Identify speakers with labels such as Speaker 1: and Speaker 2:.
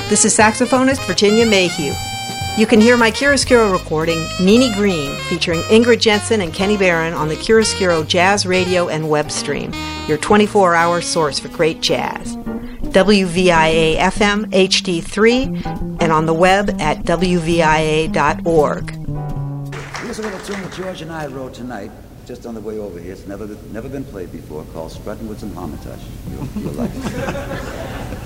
Speaker 1: This is saxophonist Virginia Mayhew. You can hear my chiaroscuro recording, Nini Green, featuring Ingrid Jensen and Kenny Barron on the Chiaroscuro Jazz Radio and web stream, your 24-hour source for great jazz. WVIA-FM HD3 and on the web at WVIA.org.
Speaker 2: Here's a little tune that George and I wrote tonight, just on the way over here. It's never been played before, called Strutting with Some Hermitage. You'll like it.